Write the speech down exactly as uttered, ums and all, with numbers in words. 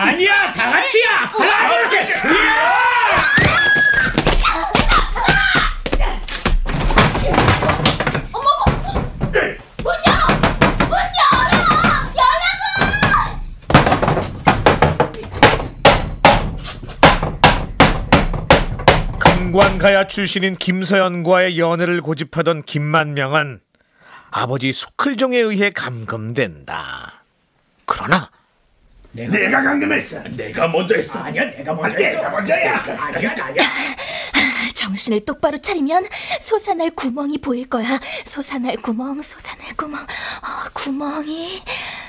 아니야, 다 같이야. 하나, 둘, 셋. 금관가야 출신인 김서연과의 연애를 고집하던 김만명은 아버지 숙클종에 의해 감금된다. 그러나 내가, 내가 감금했어. 내가 먼저 했어. 아니야, 내가 먼저 했어. 내가 먼저야. 아니야, 아니야. 정신을 똑바로 차리면 솟아날 구멍이 보일 거야. 솟아날 구멍, 솟아날 구멍. 어, 구멍이